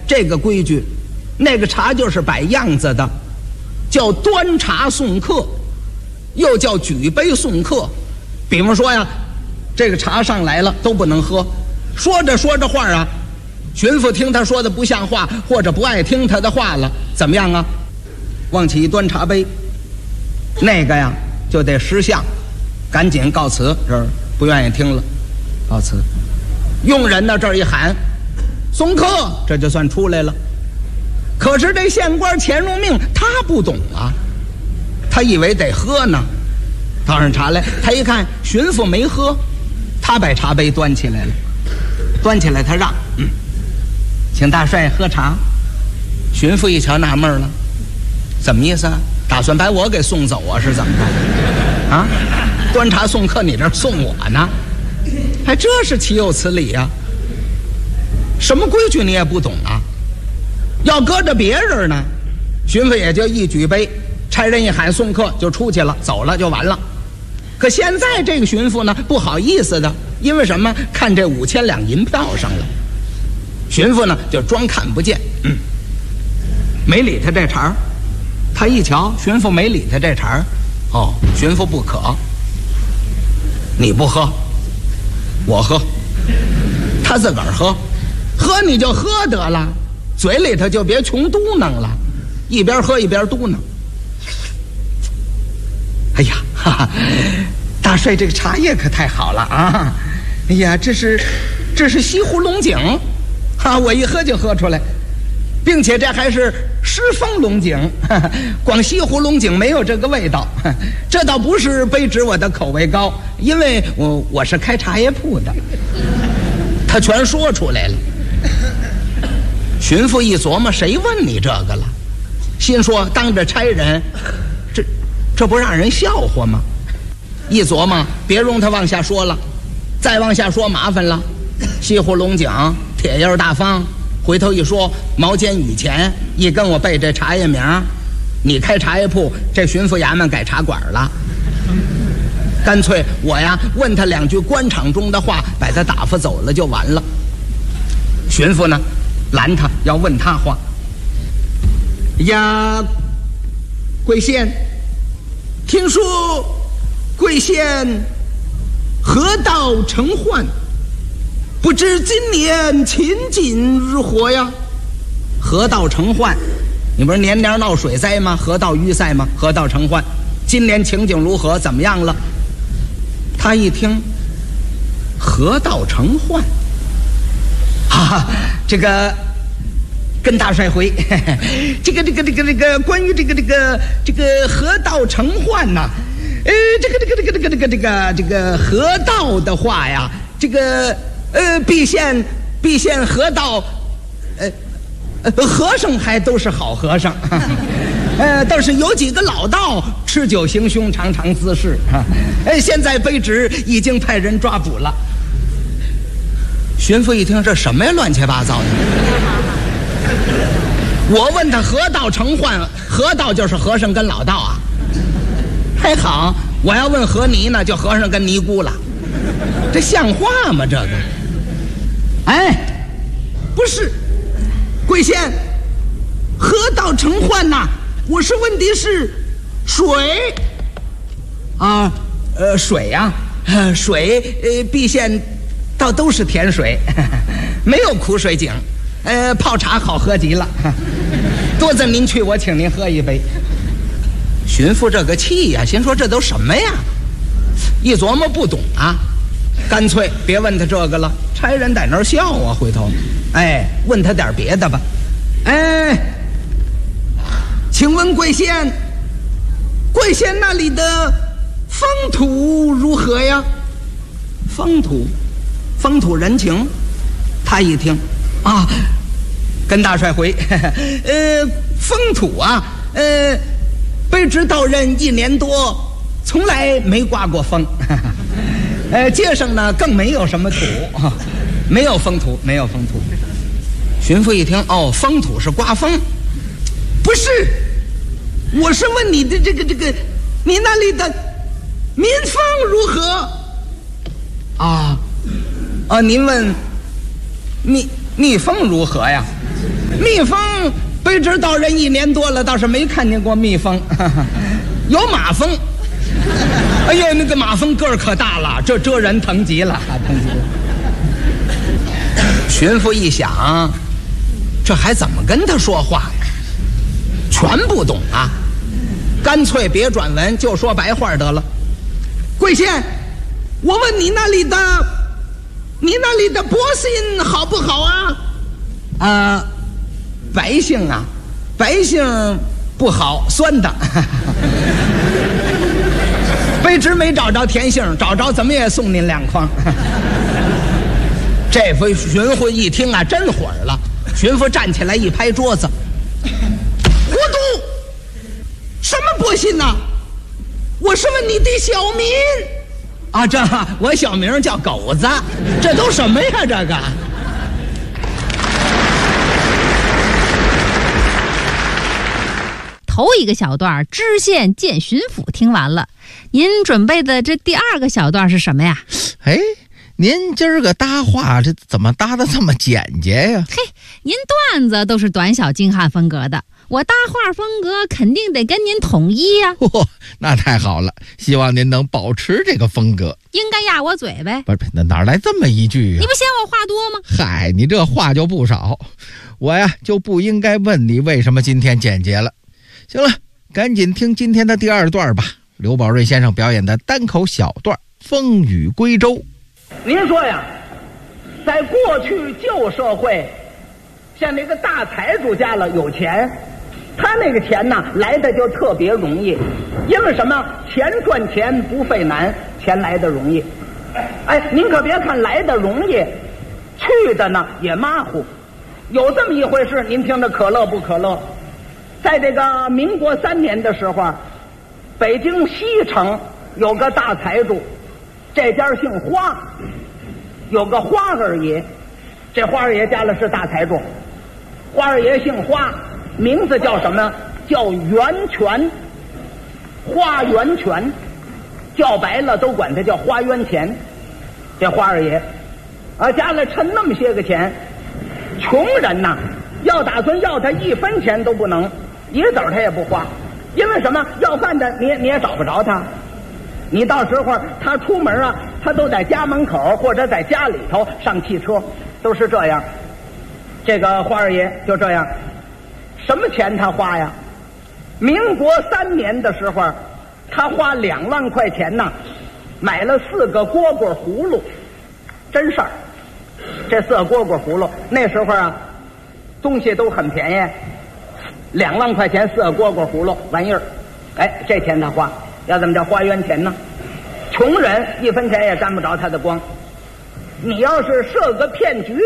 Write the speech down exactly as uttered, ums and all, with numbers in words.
这个规矩，那个茶就是摆样子的，叫端茶送客，又叫举杯送客。比方说呀，这个茶上来了都不能喝，说着说着话啊，巡抚听他说的不像话，或者不爱听他的话了，怎么样啊？往起一端茶杯，那个呀就得识相，赶紧告辞，这儿不愿意听了，告辞。佣人呢这儿一喊送客，这就算出来了。可是这县官钱如命他不懂啊，他以为得喝呢，倒上茶来，他一看巡抚没喝，他把茶杯端起来了，端起来他让，嗯，请大帅喝茶。巡抚一瞧纳闷了，怎么意思啊？打算把我给送走啊？是怎么着？啊，端茶送客，你这送我呢？还这是岂有此理呀、啊？什么规矩你也不懂啊？要搁着别人呢，巡抚也就一举杯，差人一喊送客就出去了，走了就完了。可现在这个巡抚呢，不好意思的，因为什么？看这五千两银票上了，巡抚呢就装看不见，嗯，没理他这茬儿。他一瞧巡抚没理他这茬儿，哦，巡抚不渴，你不喝我喝，他自个儿喝，喝你就喝得了，嘴里头就别穷嘟囔了，一边喝一边嘟囔。哎呀，哈哈，大帅这个茶叶可太好了啊！哎呀，这是这是西湖龙井，哈、啊，我一喝就喝出来，并且这还是狮峰龙井，哈哈，光西湖龙井没有这个味道。这倒不是卑职我的口味高，因为我我是开茶叶铺的。他全说出来了。巡抚一琢磨，谁问你这个了？心说当着差人，这这不让人笑话吗？一琢磨，别容他往下说了，再往下说麻烦了。西湖龙井，铁叶大方，回头一说毛尖雨前，一跟我背这茶叶名，你开茶叶铺，这巡抚衙门改茶馆了。干脆我呀问他两句官场中的话，把他打发走了就完了。巡抚呢拦他，要问他话。呀，贵县，听说贵县河道成患，不知今年情景如何呀？河道成患，你不是年年闹水灾吗？河道淤塞吗？河道成患，今年情景如何？怎么样了？他一听河道成患，哈哈，这个跟大帅回，呵呵，这个这个这个这个关于这个这个这个河道成患呐、啊，呃，这个这个这个这个这个这个这个河道的话呀，这个呃，毕县毕县河道，呃呃，和尚还都是好和尚，呵呵，呃，倒是有几个老道吃酒行凶，常常滋事啊。呃，现在卑职已经派人抓捕了。巡抚一听，这什么呀，乱七八糟的！我问他河道成患，河道就是和尚跟老道啊。还好，我要问和泥呢，就和尚跟尼姑了。这像话吗？这个？哎，不是，贵县河道成患呐、啊，我是问的是水啊，呃，水呀、啊呃，水，呃，毕县倒都是甜水，呵呵，没有苦水井，呃，泡茶好喝极了。多子您去，我请您喝一杯。巡抚这个气呀、啊，心说这都什么呀？一琢磨不懂啊，干脆别问他这个了。差人在那儿笑啊，回头，哎，问他点别的吧。哎，请问贵县，贵县那里的风土如何呀？风土，风土人情。他一听，啊，跟大帅回，呵呵，呃，风土啊，呃，卑职到任一年多，从来没刮过风，呵呵，呃，街上呢更没有什么土，没有风土，没有风土。巡抚一听，哦，风土是刮风，不是，我是问你的这个这个，你那里的民风如何？啊啊，您问蜜蜜蜂如何呀？ 蜜蜂，北直道人一年多了，倒是没看见过蜜蜂，有马蜂。哎呦，那个马蜂个儿可大了，这蜇人疼极了，疼极了。巡抚一想，这还怎么跟他说话呀？全不懂啊！干脆别转文，就说白话得了。贵县，我问你那里的，你那里的百姓好不好啊？啊，百姓啊，百姓不好，酸的。卑职没找着田姓，找着怎么也送您两筐。这回巡抚一听啊，真火了。巡抚站起来一拍桌子：“糊涂！什么百姓呢？我是问你的小名啊！这我小名叫狗子，这都什么呀？这个。” 头一个小段知县见巡抚听完了，您准备的这第二个小段是什么呀？ 哎，您今儿个搭话这怎么搭的这么简洁呀？ 嘿，您段子都是短小精悍风格的，我搭话风格肯定得跟您统一呀、啊哦。那太好了，希望您能保持这个风格。 应该压我嘴呗？ 不是，那哪来这么一句啊？ 你不嫌我话多吗？ 嗨，你这话就不少，我呀就不应该问你为什么今天简洁了。行了，赶紧听今天的第二段吧。刘宝瑞先生表演的单口小段《风雨归舟》。 您说呀，在过去旧社会，像那个大财主家了有钱，他那个钱呢来的就特别容易，因为什么？钱赚钱不费难，钱来的容易。哎，您可别看来的容易，去的呢也马虎。有这么一回事，您听着可乐不可乐？在这个民国三年的时候，北京西城有个大财主，这家姓花，有个花二爷，这花二爷家里是大财主，花二爷姓花，名字叫什么？叫源泉，花源泉，叫白了都管他叫花源钱。这花二爷啊，家里趁那么些个钱，穷人呐，要打算要他一分钱都不能。一个子儿他也不花，因为什么？要饭的你你也找不着他，你到时候他出门啊，他都在家门口或者在家里头上汽车，都是这样。这个花二爷就这样，什么钱他花呀？民国三年的时候，他花两万块钱呢，买了四个蝈蝈葫芦，真事儿。这四个蝈蝈葫芦那时候啊，东西都很便宜。两万块钱四个蝈蝈葫芦玩意儿，哎，这钱他花，要怎么叫花冤钱呢？穷人一分钱也沾不着他的光。你要是设个骗局